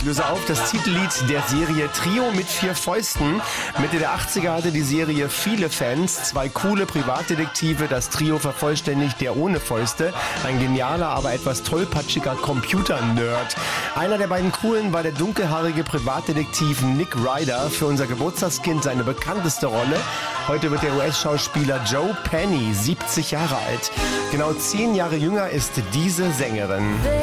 Löse auf das Titellied der Serie Trio mit 4 Fäusten. Mitte der 80er hatte die Serie viele Fans. 2 coole Privatdetektive, das Trio vervollständigt der ohne Fäuste. Ein genialer, aber etwas tollpatschiger Computer-Nerd. Einer der beiden coolen war der dunkelhaarige Privatdetektiv Nick Ryder. Für unser Geburtstagskind seine bekannteste Rolle. Heute wird der US-Schauspieler Joe Penny 70 Jahre alt. Genau 10 Jahre jünger ist diese Sängerin.